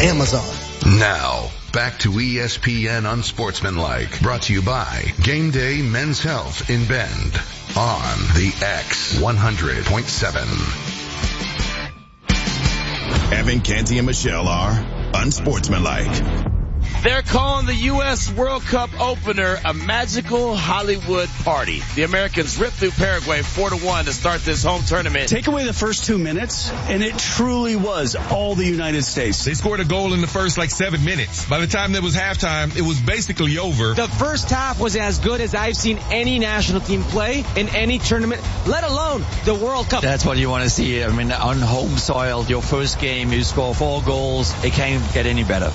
Amazon. Now, back to ESPN Unsportsmanlike, brought to you by Game Day Men's Health in Bend on the X 100.7. Evan, Canty, and Michelle are unsportsmanlike. They're calling the U.S. World Cup opener a magical Hollywood party. The Americans ripped through Paraguay 4-1 to start this home tournament. Take away the first 2 minutes, and it truly was all the United States. They scored a goal in the first 7 minutes. By the time there was halftime, it was basically over. The first half was as good as I've seen any national team play in any tournament, let alone the World Cup. That's what you want to see. I mean, on home soil, your first game, you score 4 goals. It can't get any better.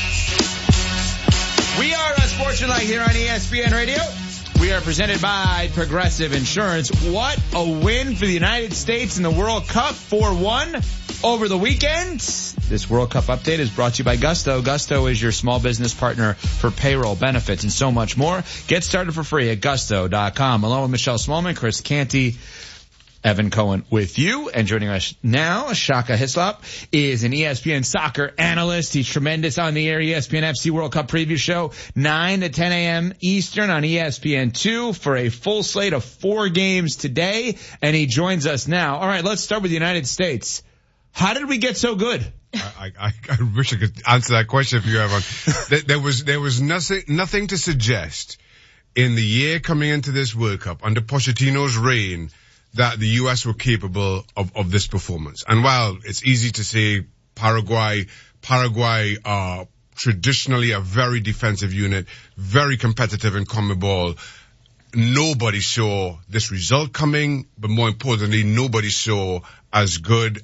We are Unsportsmanlike here on ESPN Radio. We are presented by Progressive Insurance. What a win for the United States in the World Cup, 4-1 over the weekend. This World Cup update is brought to you by Gusto. Gusto is your small business partner for payroll, benefits, and so much more. Get started for free at gusto.com. Along with Michelle Smallman, Chris Canty, Evan Cohen with you. And joining us now, Shaka Hislop is an ESPN soccer analyst. He's tremendous on the air ESPN FC World Cup preview show, 9 to 10 a.m. Eastern on ESPN2 for a full slate of 4 games today. And he joins us now. All right, let's start with the United States. How did we get so good? I wish I could answer that question for you, Evan. There was nothing to suggest in the year coming into this World Cup under Pochettino's reign that the U.S. were capable of this performance. And while it's easy to say Paraguay are traditionally a very defensive unit, very competitive in CONMEBOL, nobody saw this result coming, but more importantly, nobody saw as good